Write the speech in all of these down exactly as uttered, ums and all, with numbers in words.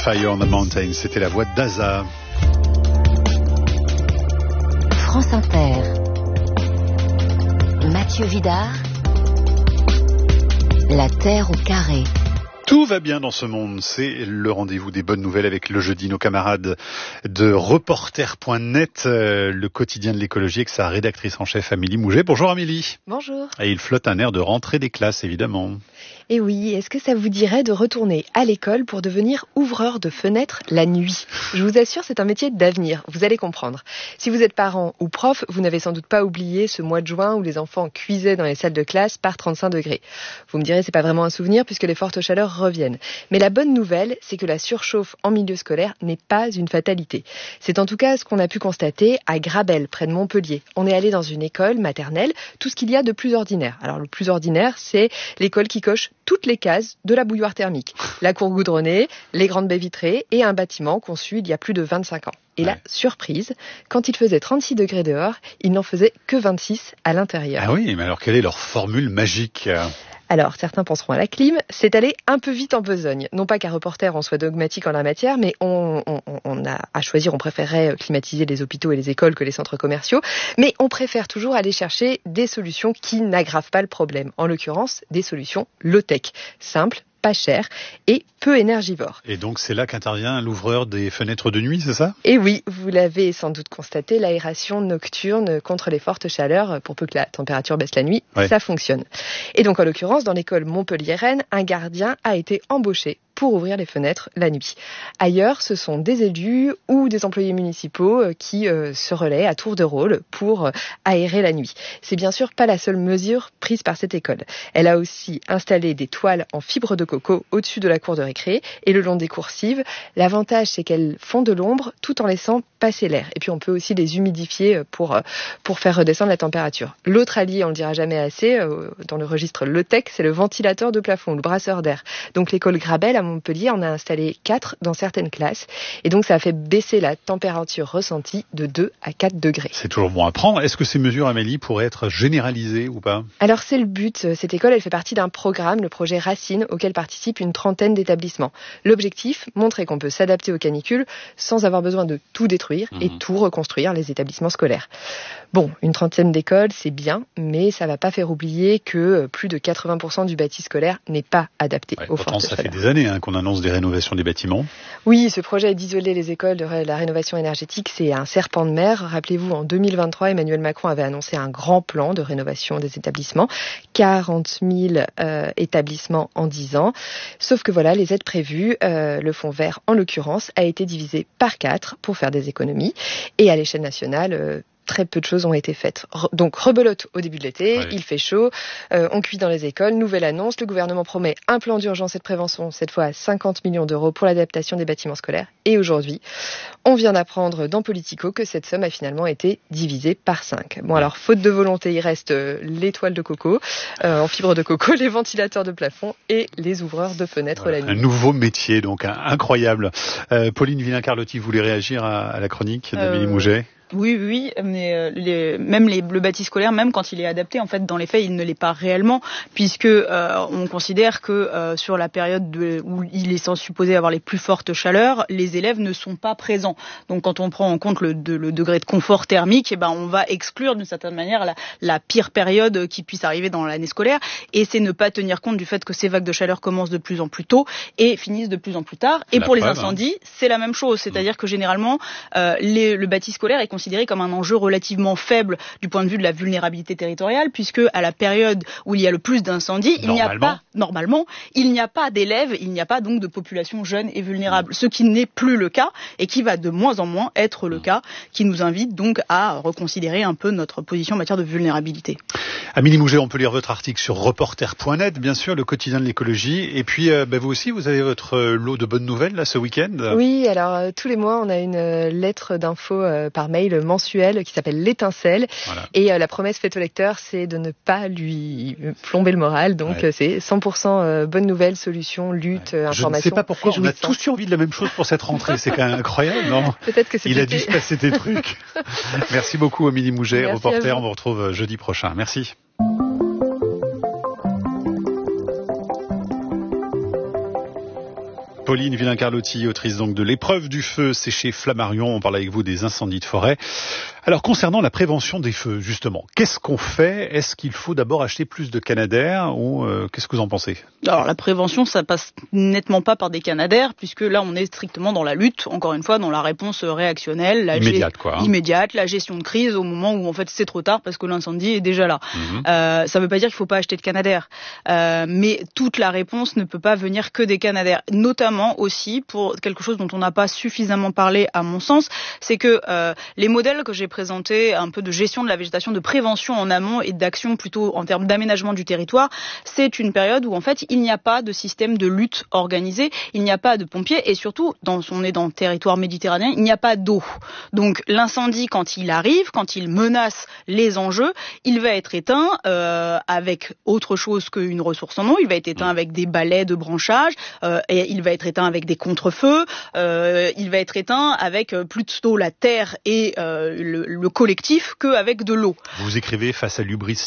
Fire on the Mountain, c'était la voix d'Aza. France Inter. Mathieu Vidard. La Terre au carré. Tout va bien dans ce monde, c'est le rendez-vous des bonnes nouvelles avec le jeudi, nos camarades de reporter point net, euh, le quotidien de l'écologie avec sa rédactrice en chef Amélie Mouget. Bonjour Amélie. Bonjour. Et il flotte un air de rentrée des classes évidemment. Et oui, est-ce que ça vous dirait de retourner à l'école pour devenir ouvreur de fenêtres la nuit ? Je vous assure, c'est un métier d'avenir, vous allez comprendre. Si vous êtes parent ou prof, vous n'avez sans doute pas oublié ce mois de juin où les enfants cuisaient dans les salles de classe par trente-cinq degrés. Vous me direz, c'est pas vraiment un souvenir puisque les fortes chaleurs reviennent. Mais la bonne nouvelle, c'est que la surchauffe en milieu scolaire n'est pas une fatalité. C'est en tout cas ce qu'on a pu constater à Grabel, près de Montpellier. On est allé dans une école maternelle, tout ce qu'il y a de plus ordinaire. Alors le plus ordinaire, c'est l'école qui coche toutes les cases de la bouilloire thermique. La cour goudronnée, les grandes baies vitrées et un bâtiment conçu il y a plus de vingt-cinq ans. Et là, ouais. Surprise, quand il faisait trente-six degrés dehors, il n'en faisait que vingt-six à l'intérieur. Ah oui, mais alors quelle est leur formule magique ? Alors, certains penseront à la clim, c'est aller un peu vite en besogne. Non pas qu'un reporter en soit dogmatique en la matière, mais on, on, on a à choisir, on préférerait climatiser les hôpitaux et les écoles que les centres commerciaux, mais on préfère toujours aller chercher des solutions qui n'aggravent pas le problème. En l'occurrence, des solutions low-tech, simples, pas cher et peu énergivore. Et donc c'est là qu'intervient l'ouvreur des fenêtres de nuit, c'est ça ? Et oui, vous l'avez sans doute constaté, l'aération nocturne contre les fortes chaleurs, pour peu que la température baisse la nuit, ouais. Ça fonctionne. Et donc en l'occurrence, dans l'école montpelliéraine, un gardien a été embauché pour ouvrir les fenêtres la nuit. Ailleurs, ce sont des élus ou des employés municipaux qui euh, se relaient à tour de rôle pour euh, aérer la nuit. C'est bien sûr pas la seule mesure prise par cette école. Elle a aussi installé des toiles en fibre de coco au-dessus de la cour de récré et le long des coursives. L'avantage, c'est qu'elles font de l'ombre tout en laissant passer l'air. Et puis on peut aussi les humidifier pour, euh, pour faire redescendre la température. L'autre allié, on le dira jamais assez, euh, dans le registre low-tech, c'est le ventilateur de plafond, le brasseur d'air. Donc l'école Grabel à Montpellier en a installé quatre dans certaines classes et donc ça a fait baisser la température ressentie de deux à quatre degrés. C'est toujours bon à prendre. Est-ce que ces mesures, Amélie, pourraient être généralisées ou pas ? Alors c'est le but. Cette école, elle fait partie d'un programme, le projet Racine, auquel participent une trentaine d'établissements. L'objectif, montrer qu'on peut s'adapter aux canicules sans avoir besoin de tout détruire mmh. et tout reconstruire les établissements scolaires. Bon, une trentaine d'écoles, c'est bien, mais ça ne va pas faire oublier que plus de quatre-vingts pour cent du bâti scolaire n'est pas adapté ouais, aux fortes chaleurs. Ça fait des années hein, qu'on annonce des rénovations des bâtiments. Oui, ce projet d'isoler les écoles de la rénovation énergétique, c'est un serpent de mer. Rappelez-vous, en deux mille vingt-trois, Emmanuel Macron avait annoncé un grand plan de rénovation des établissements, quarante mille euh, établissements en dix ans. Sauf que voilà, les aides prévues, euh, le fonds vert en l'occurrence, a été divisé par quatre pour faire des économies. Et à l'échelle nationale, euh, très peu de choses ont été faites. Donc, rebelote au début de l'été, ouais. Il fait chaud, euh, on cuit dans les écoles, nouvelle annonce, le gouvernement promet un plan d'urgence et de prévention, cette fois à cinquante millions d'euros pour l'adaptation des bâtiments scolaires. Et aujourd'hui, on vient d'apprendre dans Politico que cette somme a finalement été divisée par cinq. Bon alors, faute de volonté, il reste les toiles de coco, euh, en fibre de coco, les ventilateurs de plafond et les ouvreurs de fenêtres voilà, la nuit. Un nouveau métier, donc un, incroyable. Euh, Pauline Villain-Carlotti, vous voulez réagir à, à la chronique d'Amélie euh... Mouget ? Oui, oui, mais les, même les, le bâti scolaire, même quand il est adapté, en fait, dans les faits, il ne l'est pas réellement, puisque euh, on considère que euh, sur la période de, où il est supposé avoir les plus fortes chaleurs, les élèves ne sont pas présents. Donc, quand on prend en compte le, de, le degré de confort thermique, eh ben, on va exclure d'une certaine manière la, la pire période qui puisse arriver dans l'année scolaire, et c'est ne pas tenir compte du fait que ces vagues de chaleur commencent de plus en plus tôt et finissent de plus en plus tard. Et la pour preuve, les incendies, hein. C'est la même chose, c'est-à-dire que généralement, euh, les, le bâti scolaire est considéré comme un enjeu relativement faible du point de vue de la vulnérabilité territoriale, puisque à la période où il y a le plus d'incendies, il n'y a pas, normalement, il n'y a pas d'élèves, il n'y a pas donc de population jeune et vulnérable, ce qui n'est plus le cas et qui va de moins en moins être le cas, qui nous invite donc à reconsidérer un peu notre position en matière de vulnérabilité. Amélie Mouget, on peut lire votre article sur reporter point net, bien sûr, le quotidien de l'écologie. Et puis, euh, bah, vous aussi, vous avez votre lot de bonnes nouvelles là ce week-end. Oui, alors euh, tous les mois, on a une euh, lettre d'info euh, par mail mensuelle qui s'appelle l'étincelle. Voilà. Et euh, la promesse faite au lecteur, c'est de ne pas lui plomber le moral. Donc, ouais. euh, c'est cent pour cent euh, bonne nouvelle, solution, lutte, ouais. information. Je ne sais pas pourquoi, on a tous envie de la même chose pour cette rentrée. C'est quand même incroyable, non ? Peut-être que c'est Il a dû se passer des trucs. Merci beaucoup, Amélie Mouget, Merci reporter. On vous retrouve jeudi prochain. Merci. Pauline Villain-Carlotti, autrice donc de L'épreuve du feu, c'est chez Flammarion. On parle avec vous des incendies de forêt. Alors, concernant la prévention des feux, justement, qu'est-ce qu'on fait? Est-ce qu'il faut d'abord acheter plus de Canadair ou euh, qu'est-ce que vous en pensez? Alors, la prévention, ça passe nettement pas par des Canadair, puisque là, on est strictement dans la lutte, encore une fois, dans la réponse réactionnelle, la immédiate, quoi, hein. immédiate, la gestion de crise au moment où en fait c'est trop tard parce que l'incendie est déjà là. Mmh. Euh, ça veut pas dire qu'il faut pas acheter de Canadair, euh, mais toute la réponse ne peut pas venir que des Canadair, notamment aussi pour quelque chose dont on n'a pas suffisamment parlé à mon sens, c'est que euh, les modèles que j'ai présentés, un peu de gestion de la végétation, de prévention en amont et d'action plutôt en termes d'aménagement du territoire, c'est une période où en fait il n'y a pas de système de lutte organisé, il n'y a pas de pompiers et surtout, dans, on est dans le territoire méditerranéen, il n'y a pas d'eau. Donc l'incendie, quand il arrive, quand il menace les enjeux, il va être éteint euh, avec autre chose qu'une ressource en eau, il va être éteint avec des balais de branchage, euh, et il va être éteint avec des contre-feux, euh, il va être éteint avec plutôt la terre et euh, le, le collectif qu'avec de l'eau. Vous écrivez, face à l'hubris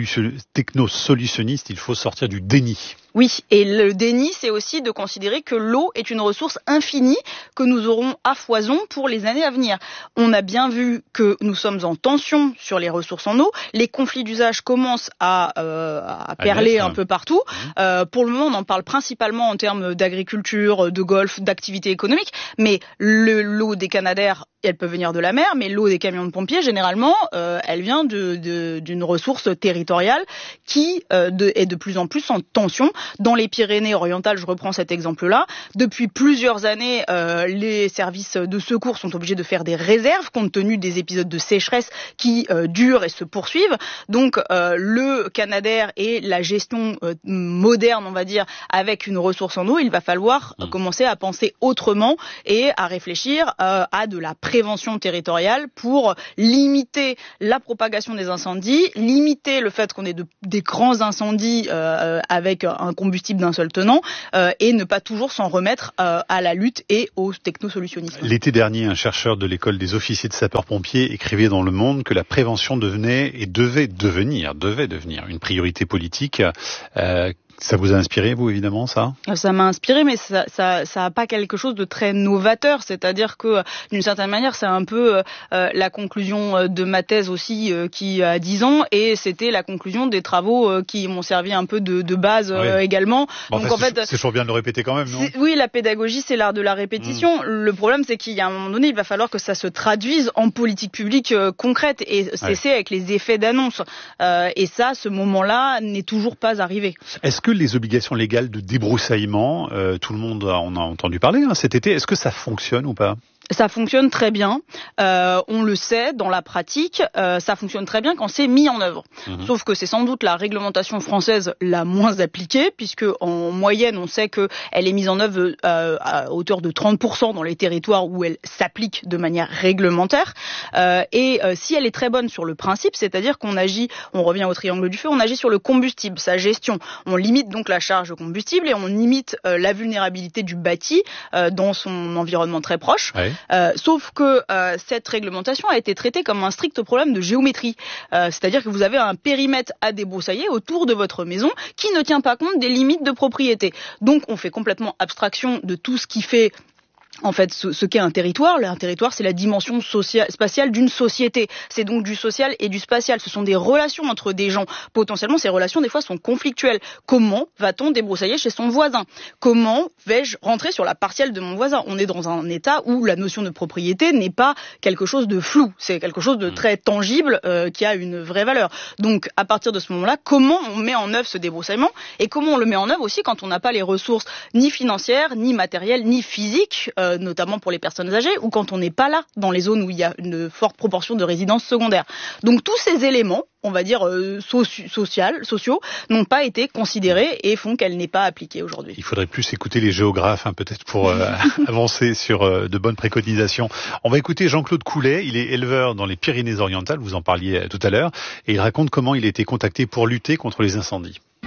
technosolutionniste, il faut sortir du déni. Oui, et le déni, c'est aussi de considérer que l'eau est une ressource infinie que nous aurons à foison pour les années à venir. On a bien vu que nous sommes en tension sur les ressources en eau. Les conflits d'usage commencent à, euh, à perler un peu partout. Mmh. Euh, pour le moment, on en parle principalement en termes d'agriculture, de golf, d'activité économique. Mais le, l'eau des Canadair, elle peut venir de la mer, mais l'eau des camions de pompiers, généralement, euh, elle vient de, de, d'une ressource territoriale qui euh, de, est de plus en plus en tension. Dans les Pyrénées-Orientales, je reprends cet exemple-là, depuis plusieurs années, euh, les services de secours sont obligés de faire des réserves compte tenu des épisodes de sécheresse qui euh, durent et se poursuivent. Donc euh, le Canadair et la gestion euh, moderne, on va dire, avec une ressource en eau, il va falloir mmh. commencer à penser autrement et à réfléchir euh, à de la prévention territoriale pour limiter la propagation des incendies, limiter le fait qu'on ait de, des grands incendies euh, avec un combustible d'un seul tenant euh, et ne pas toujours s'en remettre euh, à la lutte et au technosolutionnisme. L'été dernier, un chercheur de l'école des officiers de sapeurs-pompiers écrivait dans Le Monde que la prévention devenait et devait devenir, devait devenir une priorité politique. Euh, Ça vous a inspiré, vous, évidemment, ça? Ça m'a inspiré, mais ça, ça, ça a pas quelque chose de très novateur. C'est-à-dire que, d'une certaine manière, c'est un peu euh, la conclusion de ma thèse aussi, euh, qui a dix ans, et c'était la conclusion des travaux euh, qui m'ont servi un peu de, de base euh, oui. également. Bon, Donc, en fait, c'est toujours bien de le répéter quand même, non? Oui, la pédagogie, c'est l'art de la répétition. Mmh. Le problème, c'est qu'il y a un moment donné, il va falloir que ça se traduise en politique publique euh, concrète et cesser ouais. avec les effets d'annonce. Euh, et ça, ce moment-là n'est toujours pas arrivé. Est-ce que les obligations légales de débroussaillement, euh, tout le monde en a entendu parler hein, cet été, est-ce que ça fonctionne ou pas? Ça fonctionne très bien, euh, on le sait dans la pratique, euh, ça fonctionne très bien quand c'est mis en œuvre. Mmh. Sauf que c'est sans doute la réglementation française la moins appliquée, puisque en moyenne on sait qu'elle est mise en œuvre euh, à hauteur de trente pour cent dans les territoires où elle s'applique de manière réglementaire. Euh, et euh, si elle est très bonne sur le principe, c'est-à-dire qu'on agit, on revient au triangle du feu, on agit sur le combustible, sa gestion. On limite donc la charge de combustible et on limite euh, la vulnérabilité du bâti euh, dans son environnement très proche. Ouais. Euh, sauf que euh, cette réglementation a été traitée comme un strict problème de géométrie. Euh, c'est-à-dire que vous avez un périmètre à débroussailler autour de votre maison qui ne tient pas compte des limites de propriété. Donc on fait complètement abstraction de tout ce qui fait en fait, ce, ce qu'est un territoire, un territoire, c'est la dimension sociale, spatiale d'une société. C'est donc du social et du spatial. Ce sont des relations entre des gens. Potentiellement, ces relations, des fois, sont conflictuelles. Comment va-t-on débroussailler chez son voisin? Comment vais-je rentrer sur la parcelle de mon voisin? On est dans un état où la notion de propriété n'est pas quelque chose de flou. C'est quelque chose de très tangible, euh, qui a une vraie valeur. Donc, à partir de ce moment-là, comment on met en œuvre ce débroussaillement? Et comment on le met en œuvre aussi quand on n'a pas les ressources ni financières, ni matérielles, ni physiques, euh, notamment pour les personnes âgées, ou quand on n'est pas là, dans les zones où il y a une forte proportion de résidences secondaires. Donc tous ces éléments, on va dire euh, soci- social, sociaux, n'ont pas été considérés et font qu'elle n'est pas appliquée aujourd'hui. Il faudrait plus écouter les géographes, hein, peut-être pour euh, avancer sur euh, de bonnes préconisations. On va écouter Jean-Claude Coulet, il est éleveur dans les Pyrénées-Orientales, vous en parliez tout à l'heure, et il raconte comment il a été contacté pour lutter contre les incendies. Je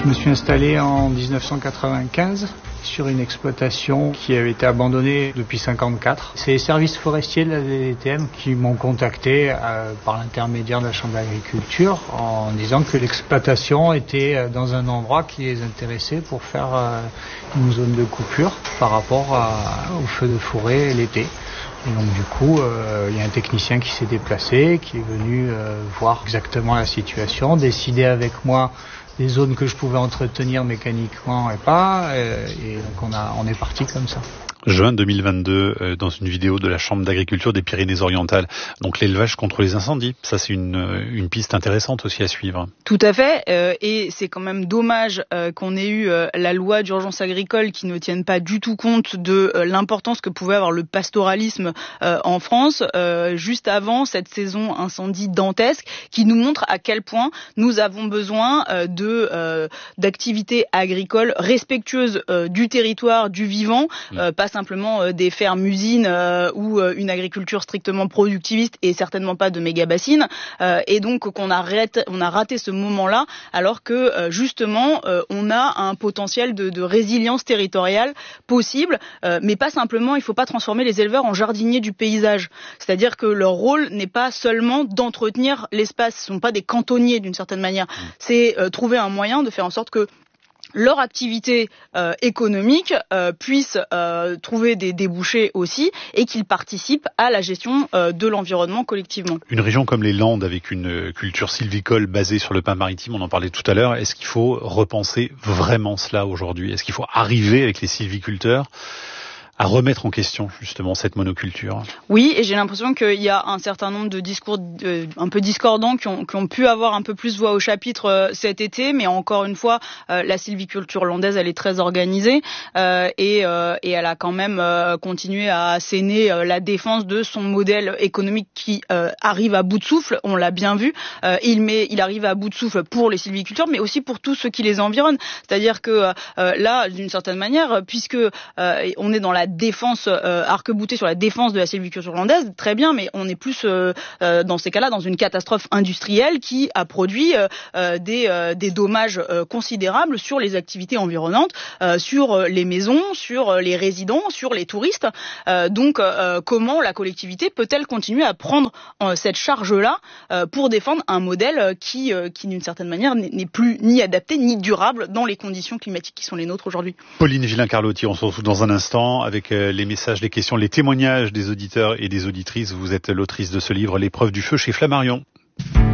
Je me suis installé en dix-neuf cent quatre-vingt-quinze sur une exploitation qui avait été abandonnée depuis cinquante-quatre. C'est les services forestiers de la D D T M qui m'ont contacté euh, par l'intermédiaire de la Chambre d'agriculture en disant que l'exploitation était dans un endroit qui les intéressait pour faire euh, une zone de coupure par rapport à, au feu de forêt l'été. Et donc du coup, euh, il y a un technicien qui s'est déplacé, qui est venu euh, voir exactement la situation, décider avec moi des zones que je pouvais entretenir mécaniquement et pas, euh, et donc on a, on est parti comme ça. Juin deux mille vingt-deux, euh, dans une vidéo de la Chambre d'agriculture des Pyrénées-Orientales. Donc l'élevage contre les incendies, ça c'est une, une piste intéressante aussi à suivre. Tout à fait, euh, et c'est quand même dommage euh, qu'on ait eu euh, la loi d'urgence agricole qui ne tienne pas du tout compte de euh, l'importance que pouvait avoir le pastoralisme euh, en France, euh, juste avant cette saison incendie dantesque, qui nous montre à quel point nous avons besoin euh, de euh, d'activités agricoles respectueuses euh, du territoire, du vivant, euh, pas simplement euh, des fermes-usines euh, ou euh, une agriculture strictement productiviste et certainement pas de méga-bassines. Euh, et donc qu'on a raté, on a raté ce moment-là alors que euh, justement euh, on a un potentiel de, de résilience territoriale possible, euh, mais pas simplement, il ne faut pas transformer les éleveurs en jardiniers du paysage. C'est-à-dire que leur rôle n'est pas seulement d'entretenir l'espace, ce ne sont pas des cantonniers d'une certaine manière. C'est euh, trouver un moyen de faire en sorte que leur activité euh, économique euh, puisse euh, trouver des débouchés aussi et qu'ils participent à la gestion euh, de l'environnement collectivement. Une région comme les Landes avec une culture sylvicole basée sur le pain maritime, on en parlait tout à l'heure, est-ce qu'il faut repenser vraiment cela aujourd'hui ? Est-ce qu'il faut arriver avec les sylviculteurs à remettre en question justement cette monoculture? Oui, et j'ai l'impression qu'il y a un certain nombre de discours euh, un peu discordants qui ont, qui ont pu avoir un peu plus voix au chapitre euh, cet été, mais encore une fois, euh, la sylviculture landaise, elle est très organisée euh, et, euh, et elle a quand même euh, continué à asséner euh, la défense de son modèle économique qui euh, arrive à bout de souffle, on l'a bien vu, euh, il, met, il arrive à bout de souffle pour les sylviculteurs, mais aussi pour tous ceux qui les environnent. C'est-à-dire que euh, là, d'une certaine manière, puisque euh, on est dans la défense, euh, arc-bouté sur la défense de la sylviculture landaise, très bien, mais on est plus euh, euh, dans ces cas-là dans une catastrophe industrielle qui a produit euh, des, euh, des dommages euh, considérables sur les activités environnantes, euh, sur les maisons, sur les résidents, sur les touristes. Euh, donc, euh, comment la collectivité peut-elle continuer à prendre euh, cette charge-là euh, pour défendre un modèle qui, euh, qui d'une certaine manière, n'est plus ni adapté ni durable dans les conditions climatiques qui sont les nôtres aujourd'hui. Pauline Gillin-Carlotti, on se retrouve dans un instant avec les messages, les questions, les témoignages des auditeurs et des auditrices. Vous êtes l'autrice de ce livre, L'épreuve du feu, chez Flammarion.